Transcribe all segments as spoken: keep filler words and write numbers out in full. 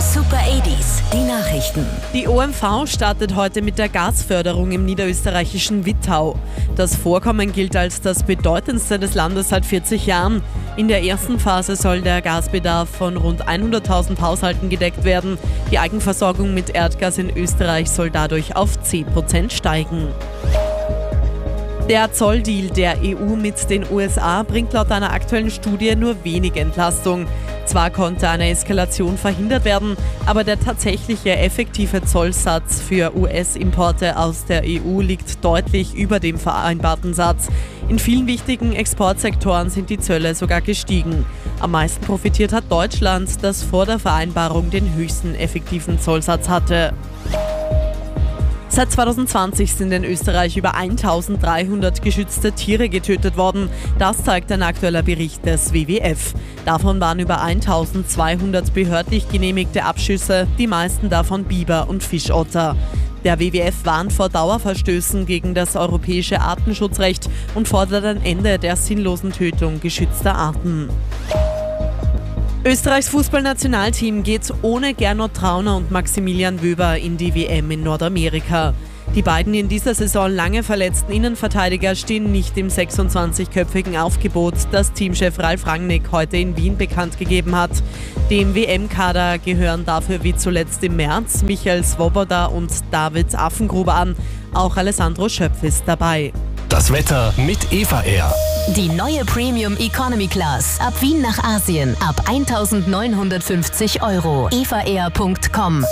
Super achtziger, die Nachrichten. Die O M V startet heute mit der Gasförderung im niederösterreichischen Wittau. Das Vorkommen gilt als das bedeutendste des Landes seit vierzig Jahren. In der ersten Phase soll der Gasbedarf von rund hunderttausend Haushalten gedeckt werden. Die Eigenversorgung mit Erdgas in Österreich soll dadurch auf zehn Prozent steigen. Der Zolldeal der E U mit den U S A bringt laut einer aktuellen Studie nur wenig Entlastung. Zwar konnte eine Eskalation verhindert werden, aber der tatsächliche effektive Zollsatz für U S-Importe aus der E U liegt deutlich über dem vereinbarten Satz. In vielen wichtigen Exportsektoren sind die Zölle sogar gestiegen. Am meisten profitiert hat Deutschland, das vor der Vereinbarung den höchsten effektiven Zollsatz hatte. Seit zwanzig zwanzig sind in Österreich über eintausenddreihundert geschützte Tiere getötet worden. Das zeigt ein aktueller Bericht des W W F. Davon waren über eintausendzweihundert behördlich genehmigte Abschüsse, die meisten davon Biber und Fischotter. Der W W F warnt vor Dauerverstößen gegen das europäische Artenschutzrecht und fordert ein Ende der sinnlosen Tötung geschützter Arten. Österreichs Fußballnationalteam geht ohne Gernot Trauner und Maximilian Wöber in die W M in Nordamerika. Die beiden in dieser Saison lange verletzten Innenverteidiger stehen nicht im sechsundzwanzigköpfigen Aufgebot, das Teamchef Ralf Rangnick heute in Wien bekannt gegeben hat. Dem W M-Kader gehören dafür wie zuletzt im März Michael Svoboda und David Affengruber an. Auch Alessandro Schöpf ist dabei. Das Wetter mit Eva Air. Die neue Premium Economy Class. Ab Wien nach Asien. Ab eintausendneunhundertfünfzig Euro. eva air punkt com.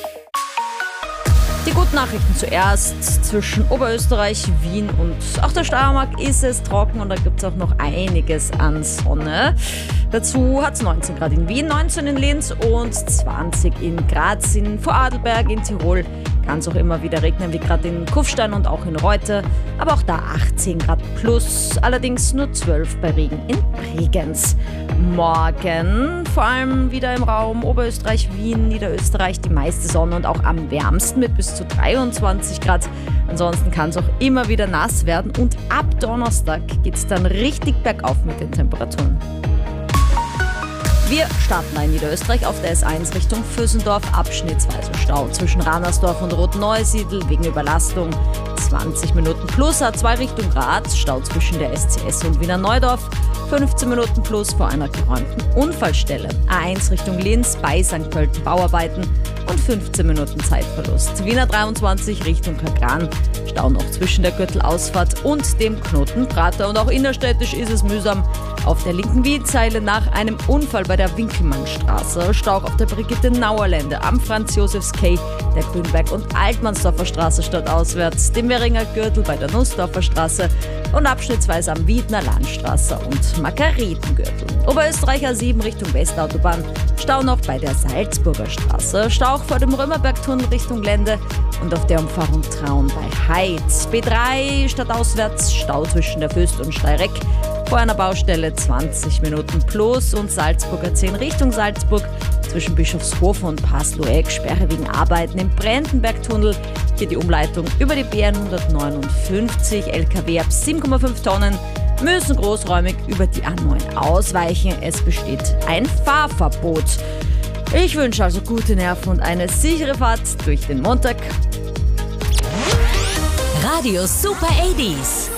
Die guten Nachrichten zuerst. Zwischen Oberösterreich, Wien und auch der Steiermark ist es trocken und da gibt es auch noch einiges an Sonne. Dazu hat es neunzehn Grad in Wien, neunzehn in Linz und zwanzig in Graz. In Vorarlberg in Tirol kann es auch immer wieder regnen, wie gerade in Kufstein und auch in Reute. Aber auch da achtzehn Grad plus, allerdings nur zwölf bei Regen in Bregenz. Morgen vor allem wieder im Raum Oberösterreich, Wien, Niederösterreich die meiste Sonne und auch am wärmsten mit bis zu dreiundzwanzig Grad. Ansonsten kann es auch immer wieder nass werden und ab Donnerstag geht es dann richtig bergauf mit den Temperaturen. Wir starten in Niederösterreich auf der S eins Richtung Vösendorf, abschnittsweise Stau zwischen Ranersdorf und Rotneusiedl wegen Überlastung. zwanzig Minuten plus, A zwei Richtung Graz, Stau zwischen der S C S und Wiener Neudorf. fünfzehn Minuten plus vor einer geräumten Unfallstelle. A eins Richtung Linz bei Sankt Pölten Bauarbeiten und fünfzehn Minuten Zeitverlust. Wiener dreiundzwanzig Richtung Kagran, Stau noch zwischen der Gürtelausfahrt und dem Knoten Prater. Und auch innerstädtisch ist es mühsam auf der linken Wienzeile nach einem Unfall bei der Winkelmannstraße. Stau auf der Brigitte-Nauer-Lände am Franz-Josefs-Quai, der Grünberg- und Altmannsdorfer Straße stadtauswärts, dem Währinger Gürtel bei der Nussdorfer Straße und abschnittsweise am Wiedner Landstraße und Margaretengürtel. Oberösterreich A sieben Richtung Westautobahn, Stau noch bei der Salzburger Straße, Stau auch vor dem Römerbergtunnel Richtung Lände und auf der Umfahrung Traun bei Heitz. B drei stadtauswärts, Stau zwischen der Föst und Steyreck, vor einer Baustelle zwanzig Minuten plus und Salzburger zehn Richtung Salzburg zwischen Bischofshofen und Pasloeck, Sperre wegen Arbeiten im Brandenbergtunnel. Hier die Umleitung über die B hundertneunundfünfzig, L K W ab sieben Komma fünf Tonnen müssen großräumig über die A neun ausweichen. Es besteht ein Fahrverbot. Ich wünsche also gute Nerven und eine sichere Fahrt durch den Montag. Radio Super achtziger.